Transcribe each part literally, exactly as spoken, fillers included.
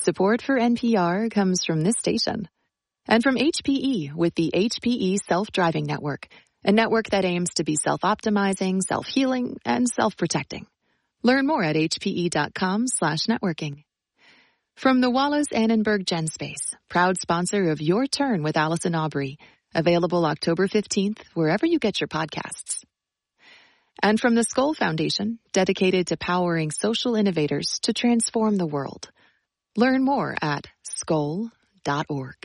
Support for N P R comes from this station. And from H P E with the H P E Self-Driving Network, a network that aims to be self-optimizing, self-healing, and self-protecting. Learn more at hpe.com slash networking. From the Wallace Annenberg GenSpace, proud sponsor of Your Turn with Allison Aubrey, available October fifteenth, wherever you get your podcasts. And from the Skoll Foundation, dedicated to powering social innovators to transform the world. Learn more at skoll dot org.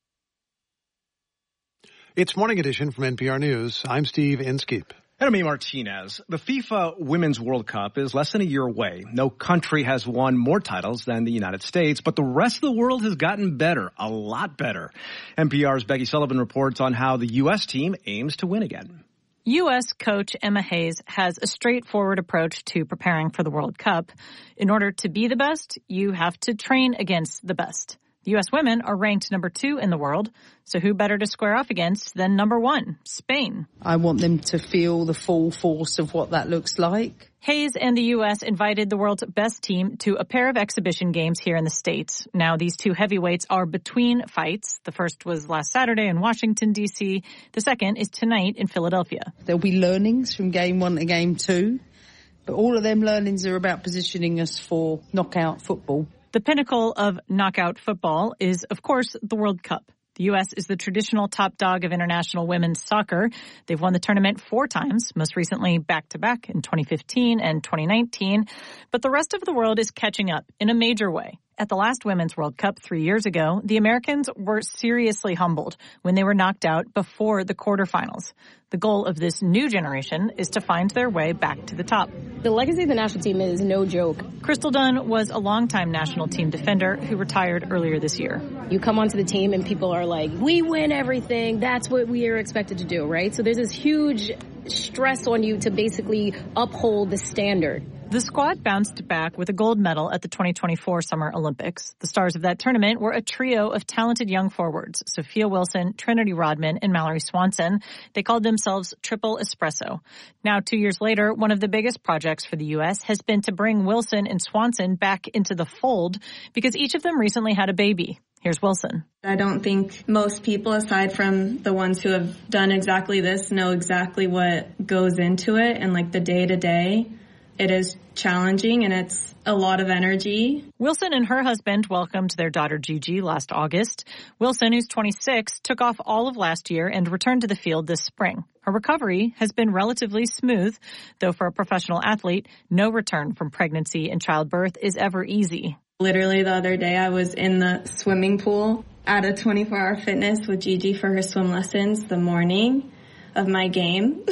It's Morning Edition from N P R News. I'm Steve Inskeep. And I'm Amy Martinez. The FIFA Women's World Cup is less than a year away. No country has won more titles than the United States, but the rest of the world has gotten better, a lot better. N P R's Becky Sullivan reports on how the U S team aims to win again. U S coach Emma Hayes has a straightforward approach to preparing for the World Cup. In order to be the best, you have to train against the best. The U S women are ranked number two in the world, so who better to square off against than number one, Spain? I want them to feel the full force of what that looks like. Hayes and the U S invited the world's best team to a pair of exhibition games here in the States. Now, these two heavyweights are between fights. The first was last Saturday in Washington, D C. The second is tonight in Philadelphia. There'll be learnings from game one to game two, but all of them learnings are about positioning us for knockout football. The pinnacle of knockout football is, of course, the World Cup. The U S is the traditional top dog of international women's soccer. They've won the tournament four times, most recently back-to-back in twenty fifteen and twenty nineteen. But the rest of the world is catching up in a major way. At the last Women's World Cup three years ago, the Americans were seriously humbled when they were knocked out before the quarterfinals. The goal of this new generation is to find their way back to the top. The legacy of the national team is no joke. Crystal Dunn was a longtime national team defender who retired earlier this year. You come onto the team and people are like, we win everything. That's what we are expected to do, right? So there's this huge stress on you to basically uphold the standard. The squad bounced back with a gold medal at the twenty twenty-four Summer Olympics. The stars of that tournament were a trio of talented young forwards, Sophia Wilson, Trinity Rodman, and Mallory Swanson. They called themselves Triple Espresso. Now, two years later, one of the biggest projects for the U S has been to bring Wilson and Swanson back into the fold because each of them recently had a baby. Here's Wilson. I don't think most people, aside from the ones who have done exactly this, know exactly what goes into it and like the day-to-day. It is challenging and it's a lot of energy. Wilson and her husband welcomed their daughter Gigi last August. Wilson, who's twenty-six, took off all of last year and returned to the field this spring. Her recovery has been relatively smooth, though for a professional athlete, no return from pregnancy and childbirth is ever easy. Literally the other day I was in the swimming pool at a twenty-four hour fitness with Gigi for her swim lessons the morning of my game.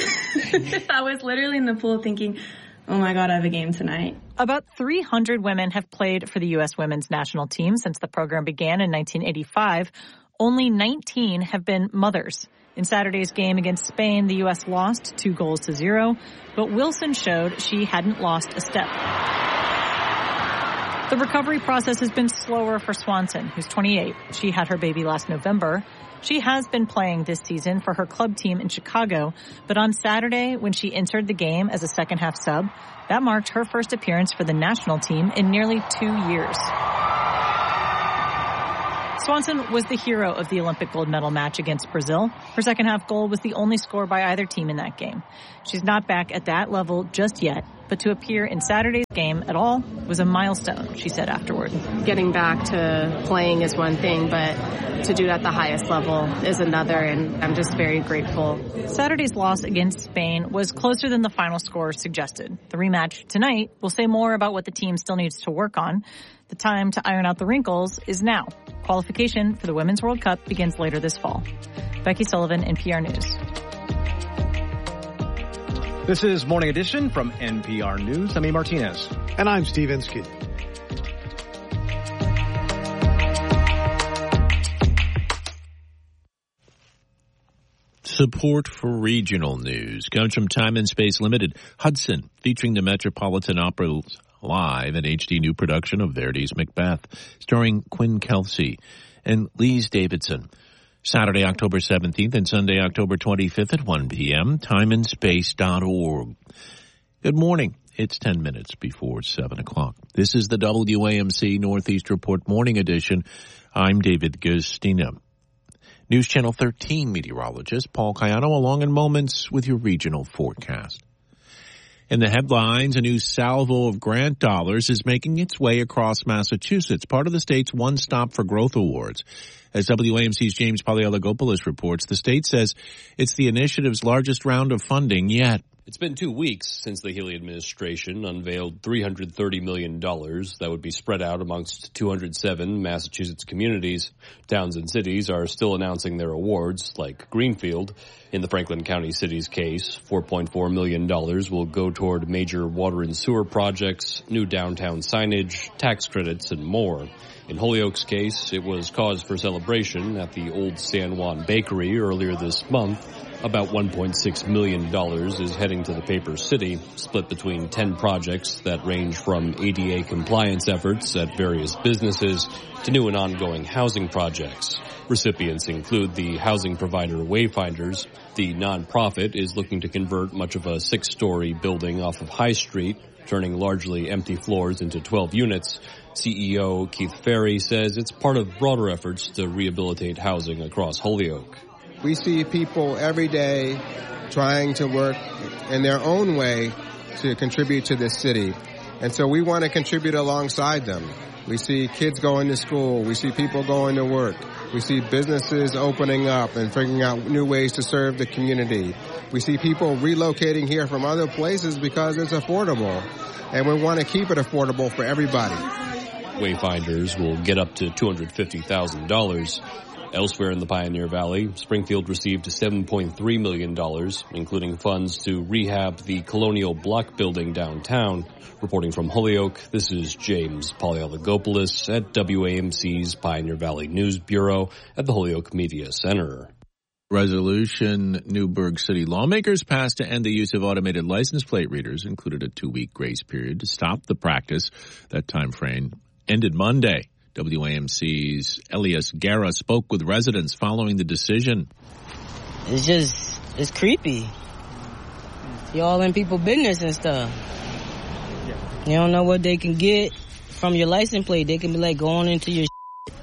I was literally in the pool thinking, oh my God, I have a game tonight. About three hundred women have played for the U S women's national team since the program began in nineteen eighty-five. Only nineteen have been mothers. In Saturday's game against Spain, the U S lost two goals to zero, but Wilson showed she hadn't lost a step. The recovery process has been slower for Swanson, who's twenty-eight. She had her baby last November. She has been playing this season for her club team in Chicago, but on Saturday, when she entered the game as a second-half sub, that marked her first appearance for the national team in nearly two years. Swanson was the hero of the Olympic gold medal match against Brazil. Her second-half goal was the only score by either team in that game. She's not back at that level just yet, but to appear in Saturday's game at all was a milestone, she said afterward. Getting back to playing is one thing, but to do it at the highest level is another, and I'm just very grateful. Saturday's loss against Spain was closer than the final score suggested. The rematch tonight will say more about what the team still needs to work on. The time to iron out the wrinkles is now. Qualification for the Women's World Cup begins later this fall. Becky Sullivan, N P R News. This is Morning Edition from N P R News. I'm Amy Martinez. And I'm Steve Inskeep. Support for regional news comes from Time and Space Limited. Hudson, featuring the Metropolitan Opera live, an H D new production of Verdi's Macbeth, starring Quinn Kelsey and Lise Davidson. Saturday, October seventeenth and Sunday, October twenty-fifth at one p.m., time and space dot org. Good morning. It's ten minutes before seven o'clock. This is the W A M C Northeast Report Morning Edition. I'm David Gustina. News Channel thirteen meteorologist Paul Cayano along in moments with your regional forecast. In the headlines, a new salvo of grant dollars is making its way across Massachusetts, part of the state's One Stop for Growth Awards. As W A M C's James Paleologopoulos reports, the state says it's the initiative's largest round of funding yet. It's been two weeks since the Healy administration unveiled three hundred thirty million dollars that would be spread out amongst two hundred seven Massachusetts communities. Towns and cities are still announcing their awards, like Greenfield. In the Franklin County City's case, four point four million dollars will go toward major water and sewer projects, new downtown signage, tax credits, and more. In Holyoke's case, it was cause for celebration at the Old San Juan Bakery earlier this month. About one point six million dollars is heading to the paper city, split between ten projects that range from A D A compliance efforts at various businesses to new and ongoing housing projects. Recipients include the housing provider Wayfinders. The nonprofit is looking to convert much of a six-story building off of High Street, turning largely empty floors into twelve units. C E O Keith Ferry says it's part of broader efforts to rehabilitate housing across Holyoke. We see people every day trying to work in their own way to contribute to this city. And so we want to contribute alongside them. We see kids going to school. We see people going to work. We see businesses opening up and figuring out new ways to serve the community. We see people relocating here from other places because it's affordable. And we want to keep it affordable for everybody. Wayfinders will get up to two hundred fifty thousand dollars. Elsewhere in the Pioneer Valley, Springfield received seven point three million dollars, including funds to rehab the Colonial Block building downtown. Reporting from Holyoke, this is James Paleologopoulos at W A M C's Pioneer Valley News Bureau at the Holyoke Media Center. Resolution Newburgh City lawmakers passed to end the use of automated license plate readers included a two-week grace period to stop the practice. That time frame ended Monday. W A M C's Elias Guerra spoke with residents following the decision. It's just, it's creepy. Y'all in people's business and stuff. You don't know what they can get from your license plate. They can be like going into your shit.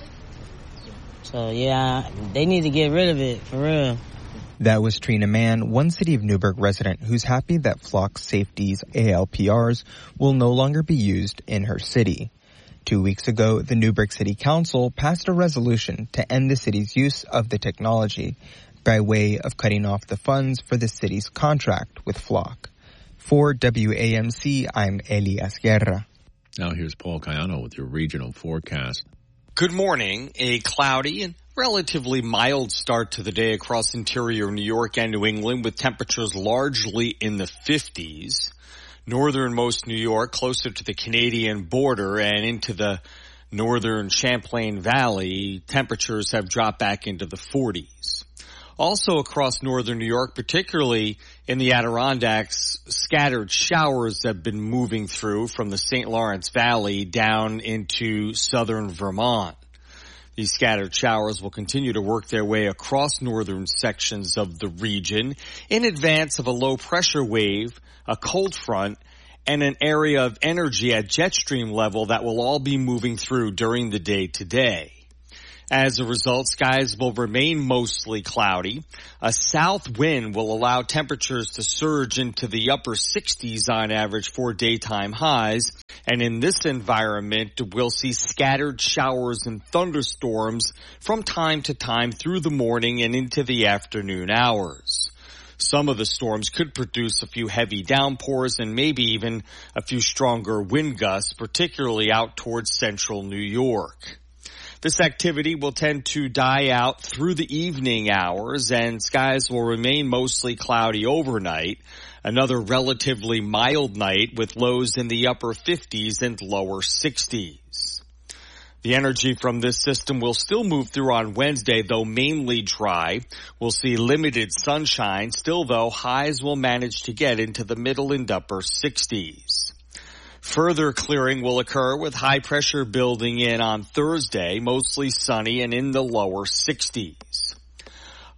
So yeah, they need to get rid of it, for real. That was Trina Mann, one City of Newburgh resident who's happy that Flock Safety's A L P Rs will no longer be used in her city. Two weeks ago, the Newburgh City Council passed a resolution to end the city's use of the technology by way of cutting off the funds for the city's contract with Flock. For W A M C, I'm Elias Guerra. Now here's Paul Cayano with your regional forecast. Good morning. A cloudy and relatively mild start to the day across interior New York and New England with temperatures largely in the fifties. Northernmost New York, closer to the Canadian border and into the northern Champlain Valley, temperatures have dropped back into the forties. Also across northern New York, particularly in the Adirondacks, scattered showers have been moving through from the Saint Lawrence Valley down into southern Vermont. These scattered showers will continue to work their way across northern sections of the region in advance of a low pressure wave, a cold front, and an area of energy at jet stream level that will all be moving through during the day today. As a result, skies will remain mostly cloudy. A south wind will allow temperatures to surge into the upper sixties on average for daytime highs. And in this environment, we'll see scattered showers and thunderstorms from time to time through the morning and into the afternoon hours. Some of the storms could produce a few heavy downpours and maybe even a few stronger wind gusts, particularly out towards central New York. This activity will tend to die out through the evening hours, and skies will remain mostly cloudy overnight. Another relatively mild night with lows in the upper fifties and lower sixties. The energy from this system will still move through on Wednesday, though mainly dry. We'll see limited sunshine. Still, though, highs will manage to get into the middle and upper sixties. Further clearing will occur with high pressure building in on Thursday, mostly sunny and in the lower sixties.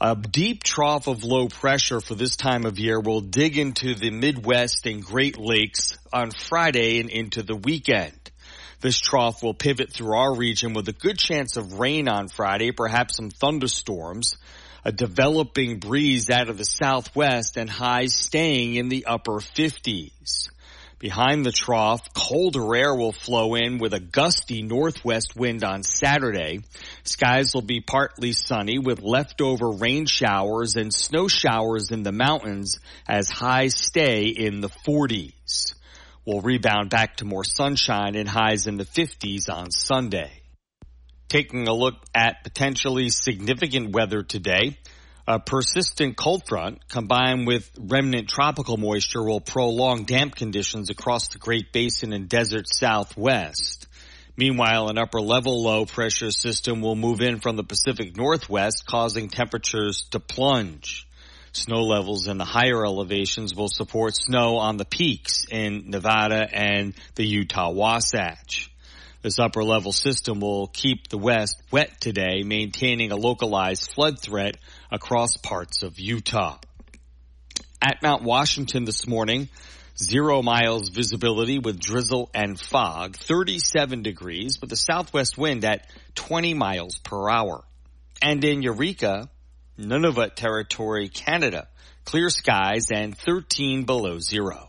A deep trough of low pressure for this time of year will dig into the Midwest and Great Lakes on Friday and into the weekend. This trough will pivot through our region with a good chance of rain on Friday, perhaps some thunderstorms, a developing breeze out of the southwest, and highs staying in the upper fifties. Behind the trough, colder air will flow in with a gusty northwest wind on Saturday. Skies will be partly sunny with leftover rain showers and snow showers in the mountains as highs stay in the forties. We'll rebound back to more sunshine and highs in the fifties on Sunday. Taking a look at potentially significant weather today, a persistent cold front combined with remnant tropical moisture will prolong damp conditions across the Great Basin and desert southwest. Meanwhile, an upper-level low-pressure system will move in from the Pacific Northwest, causing temperatures to plunge. Snow levels in the higher elevations will support snow on the peaks in Nevada and the Utah Wasatch. This upper-level system will keep the West wet today, maintaining a localized flood threat across parts of Utah. At Mount Washington this morning, zero miles visibility with drizzle and fog, thirty-seven degrees with a southwest wind at twenty miles per hour. And in Eureka, Nunavut Territory, Canada, clear skies and thirteen below zero.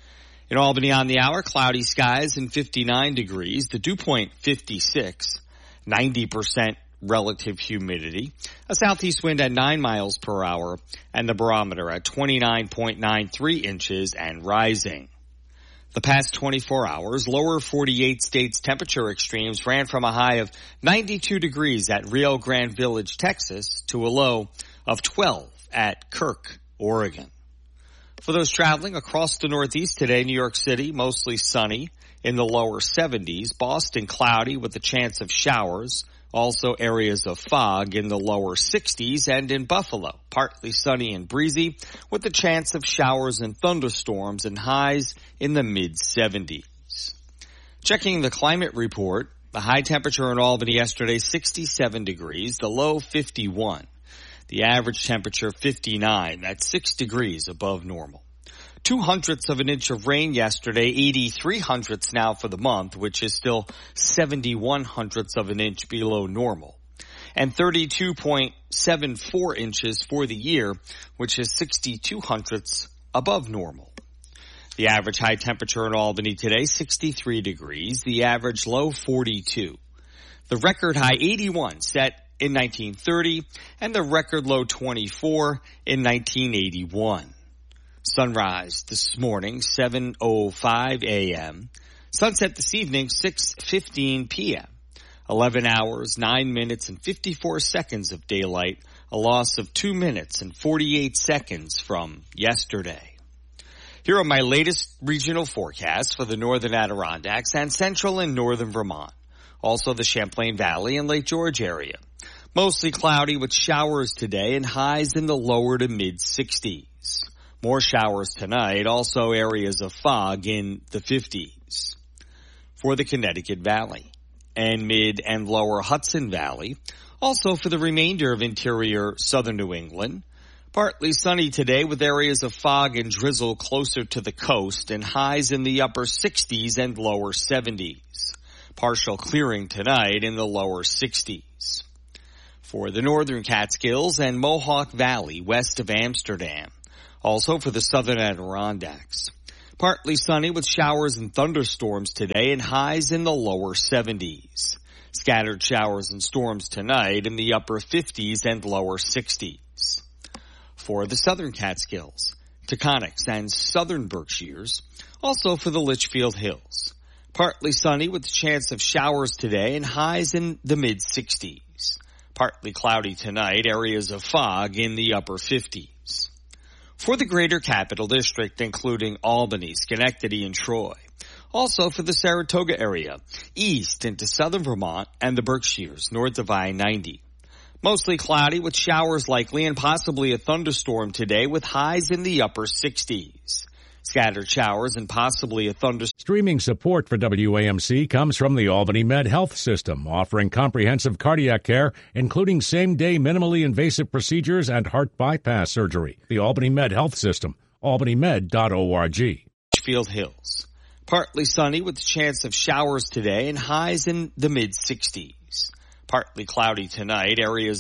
In Albany on the hour, cloudy skies and fifty-nine degrees, the dew point fifty-six, ninety percent relative humidity, a southeast wind at nine miles per hour, and the barometer at twenty-nine point nine three inches and rising. The past twenty-four hours, lower forty-eight states temperature extremes ran from a high of ninety-two degrees at Rio Grande Village, Texas, to a low of twelve at Kirk, Oregon. For those traveling across the Northeast today, New York City, mostly sunny in the lower seventies. Boston, cloudy with a chance of showers. Also areas of fog in the lower sixties. And in Buffalo, partly sunny and breezy with a chance of showers and thunderstorms and highs in the mid-seventies. Checking the climate report, the high temperature in Albany yesterday, sixty-seven degrees, the low fifty-one. The average temperature fifty-nine, that's six degrees above normal. Two hundredths of an inch of rain yesterday, eighty-three hundredths now for the month, which is still seventy-one hundredths of an inch below normal. And thirty-two point seven four inches for the year, which is sixty-two hundredths above normal. The average high temperature in Albany today, sixty-three degrees. The average low, forty-two. The record high, eighty-one, set in nineteen thirty, and the record low twenty-four in nineteen eighty-one. Sunrise this morning, seven oh five a.m. Sunset this evening, six fifteen p.m. eleven hours, nine minutes, and fifty-four seconds of daylight, a loss of two minutes and forty-eight seconds from yesterday. Here are my latest regional forecasts for the northern Adirondacks and central and northern Vermont. Also the Champlain Valley and Lake George area. Mostly cloudy with showers today and highs in the lower to mid-sixties. More showers tonight, also areas of fog in the fifties. For the Connecticut Valley and mid and lower Hudson Valley, also for the remainder of interior southern New England, partly sunny today with areas of fog and drizzle closer to the coast and highs in the upper sixties and lower seventies. Partial clearing tonight in the lower sixties. For the northern Catskills and Mohawk Valley west of Amsterdam. Also for the southern Adirondacks. Partly sunny with showers and thunderstorms today and highs in the lower seventies. Scattered showers and storms tonight in the upper fifties and lower sixties. For the southern Catskills, Taconics and southern Berkshires. Also for the Litchfield Hills. Partly sunny with a chance of showers today and highs in the mid-sixties. Partly cloudy tonight, areas of fog in the upper fifties. For the greater capital district, including Albany, Schenectady, and Troy. Also for the Saratoga area, east into southern Vermont and the Berkshires, north of I ninety. Mostly cloudy with showers likely and possibly a thunderstorm today with highs in the upper sixties. Scattered showers and possibly a thunderstorm. Streaming support for W A M C comes from the Albany Med Health System, offering comprehensive cardiac care, including same-day minimally invasive procedures and heart bypass surgery. The Albany Med Health System, albany med dot org. Litchfield Hills. Partly sunny with a chance of showers today and highs in the mid sixties. Partly cloudy tonight. Areas